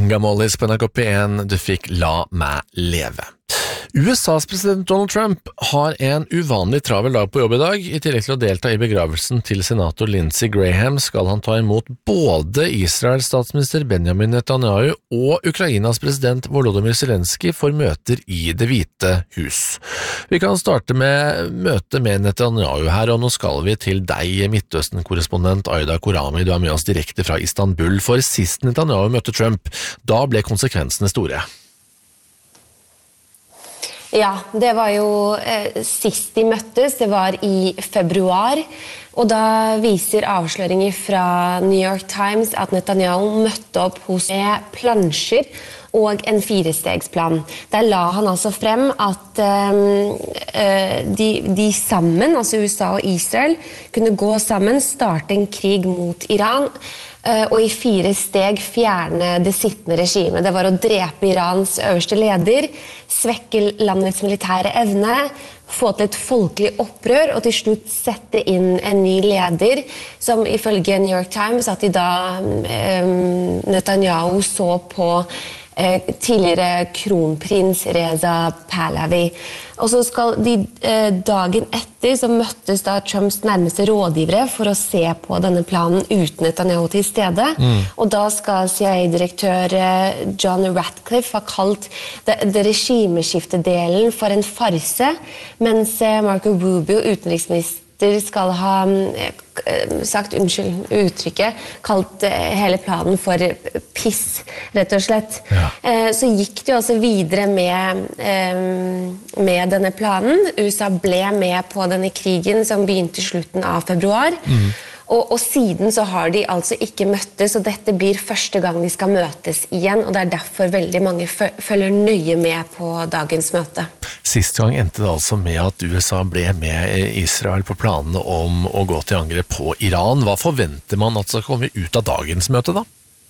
Inga Mollis på NRK P1, du fikk La meg leve. USAs president Donald Trump har en uvanlig travel dag på jobb I dag. I tillegg til å delta I begravelsen til senator Lindsey Graham skal han ta imot både Israels statsminister Benjamin Netanyahu og Ukrainas president Volodymyr Zelensky for møter I Det hvite hus. Vi kan starte med møtet med Netanyahu her, og nå skal vi til deg, Midtøsten-korrespondent Aida Korami. Du med oss direkte fra Istanbul, for sist Netanyahu møtte Trump, da ble konsekvensene store. Ja, det var jo sist de møttes, det var I februar, og da viser avsløringer fra New York Times at Netanyahu møtte opp hos plansjer og en 4-stegsplan. Der la han altså frem at de sammen, altså USA og Israel, kunne gå sammen, starte en krig mot Iran, og I 4 steg fjerne det sittende regimet. Det var å drepe Irans øverste leder, svekke landets militære evne, få til et folkelig opprør, og til slutt sette inn en ny leder, som ifølge New York Times at da Netanyahu så på tidligere kronprins Reza Pahlavi. Og så skal dagen etter så møttes da Trumps nærmeste rådgivere for å se på denne planen uten Netanyahu til stede. Og da skal CIA-direktør John Ratcliffe ha kalt det regimeskiftedelen for en farse, mens Marco Rubio, utenriksminister, skal ha sagt, unnskyld uttrykket, kalt hele planen for piss, rett og slett. Ja. Så gikk det jo også videre med denne planen. USA ble med på denne krigen som begynte I slutten av februar. Og siden så har de altså ikke møttes, og dette blir første gang de skal møtes igjen, og det derfor veldig mange følger nøye med på dagens møte. Sist gang endte det altså med at USA ble med Israel på planene om å gå til angrep på Iran. Hva forventer man at skal komme ut av dagens møte da?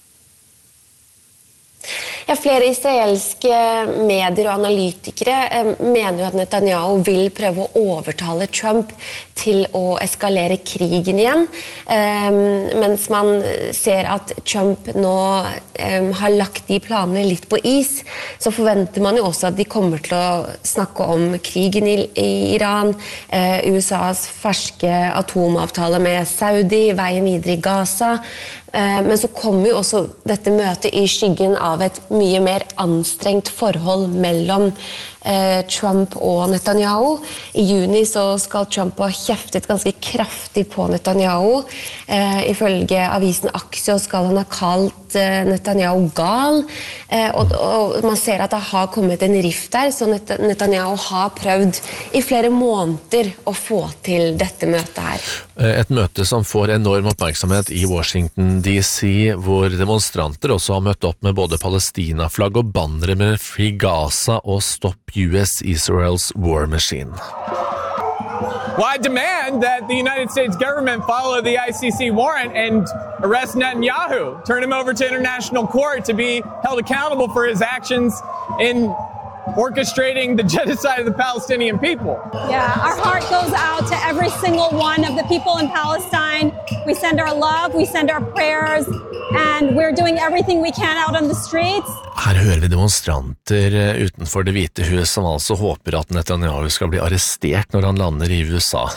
Ja, flere israelske medier og analytikere mener jo at Netanyahu vil prøve å overtale Trump til å eskalere krigen igjen, mens man ser at Trump nå har lagt de planene litt på is, så forventer man jo også at de kommer til å snakke om krigen I Iran, USAs ferske atomavtale med Saudi, veien videre I Gaza, men så kommer jo også dette møtet I skyggen av et mye mer anstrengt forhold mellom Trump og Netanyahu. I juni så skal Trump ha kjeftet ganske kraftig på Netanyahu. Ifølge avisen Axios skal han ha kalt Netanyahu gal, og man ser at det har kommet en rift der, så Netanyahu har prøvd I flere måneder å få til dette møtet her. Et møte som får enorm oppmerksomhet I Washington DC, hvor demonstranter også har møtt opp med både Palestina-flagg og bannere med Free Gaza og Stop US Israel's War Machine. Well, I demand that the United States government follow the ICC warrant and arrest Netanyahu, turn him over to international court to be held accountable for his actions in orchestrating the genocide of the Palestinian people. Yeah, our heart goes out to every single one of the people in Palestine. We send our love, we send our prayers, and we're doing everything we can out on the streets. Her hører vi demonstranter utenfor Det hvite hus som altså håper at Netanyahu skal bli arrestert når han lander I USA.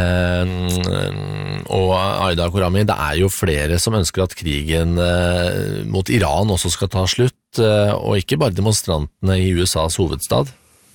Og Aida Korami, det jo flere som ønsker at krigen mot Iran også skal ta slutt, og ikke bare demonstrantene I USAs hovedstad.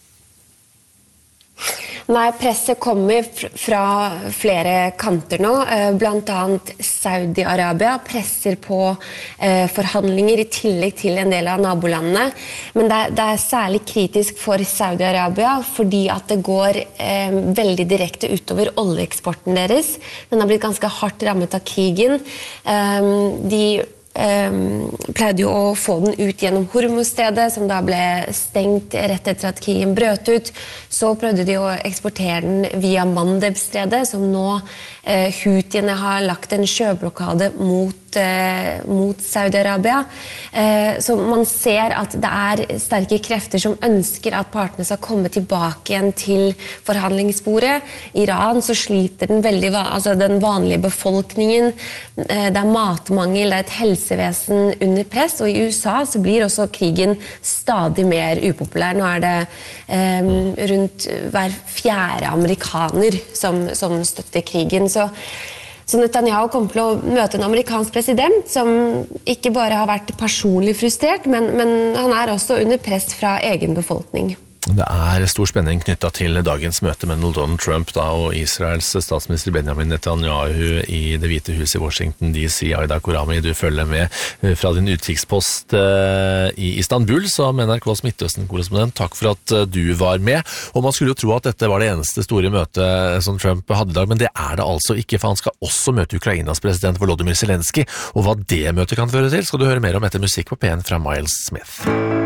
Nei, presset kommer fra flere kanter nå, blant annet Saudi-Arabia presser på forhandlinger I tillegg til en del av nabolandene, men det særlig kritisk for Saudi-Arabia fordi at det går veldig direkte utover oljeeksporten deres. Den har blitt ganske hardt rammet av krigen. De pleide jo å få den ut gjennom Hormuzstredet, som da ble stengt rett etter at krigen brøt ut. Så prøvde de å eksportere den via Mandebstredet, som nå Houthiene har lagt en sjøblokade mot mot Saudi-Arabia. Så man ser at det sterke krefter som ønsker at partene skal komme tilbake igjen til forhandlingsbordet. I Iran så sliter den vanlige befolkningen. Det matmangel, det et helsevesen under press, og i USA så blir også krigen stadig mer upopulær. Nå det rundt hver fjerde amerikaner som støtter krigen. Så Netanyahu kommer til å møte en amerikansk president som ikke bare har vært personlig frustrert, men han også under press fra egen befolkning. Det stor spenning knyttet til dagens møte med Donald Trump og Israels statsminister Benjamin Netanyahu i det hvite huset i Washington DC. Aida Korami, du følger med fra din utkikkspost i Istanbul som NRKs Midtøsten-korrespondent. Takk for at du var med. Og man skulle jo tro at dette var det eneste store møtet som Trump hadde i dag, men det det altså ikke, for han skal også møte Ukrainas president Volodymyr Zelensky. Og hva det møtet kan føre til, skal du høre mer om etter musikk på P1 fra Miles Smith.